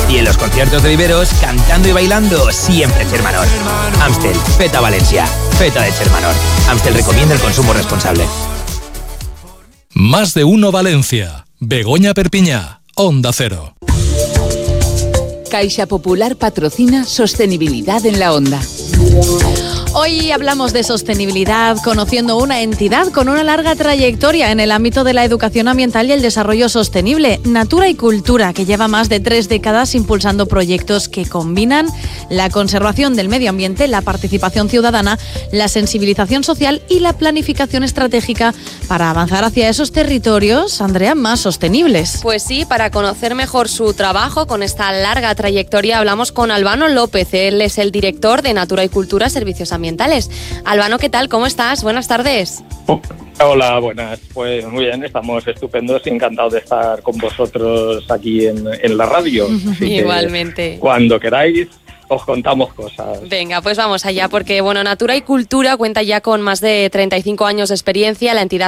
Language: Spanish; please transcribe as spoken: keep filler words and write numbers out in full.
Y en los conciertos de viveros, cantando y bailando, siempre Chermanor. Amstel, Feta Valencia, Feta de Chermanor. Amstel recomienda el consumo responsable. Más de uno Valencia. Begoña Perpiñá, Onda Cero. Caixa Popular patrocina Sostenibilidad en la Onda. Hoy hablamos de sostenibilidad, conociendo una entidad con una larga trayectoria en el ámbito de la educación ambiental y el desarrollo sostenible, Natura y Cultura, que lleva más de tres décadas impulsando proyectos que combinan la conservación del medio ambiente, la participación ciudadana, la sensibilización social y la planificación estratégica para avanzar hacia esos territorios, Andrea, más sostenibles. Pues sí, para conocer mejor su trabajo con esta larga trayectoria hablamos con Albano López. Él es el director de Natura y Cultura Servicios Ambientales. Albano, ¿qué tal? ¿Cómo estás? Buenas tardes. Oh, hola, buenas. Pues muy bien, estamos estupendos y encantados de estar con vosotros aquí en, en la radio. Así Igualmente. Cuando queráis, os contamos cosas. Venga, pues vamos allá, porque bueno, Natura y Cultura cuenta ya con más de treinta y cinco años de experiencia. La entidad